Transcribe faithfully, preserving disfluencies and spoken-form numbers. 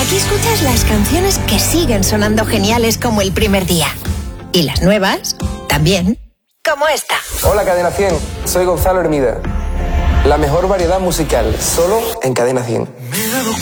Aquí escuchas las canciones que siguen sonando geniales como el primer día. Y las nuevas, también, como esta. Hola Cadena cien, soy Gonzalo Hermida. La mejor variedad musical, solo en Cadena cien.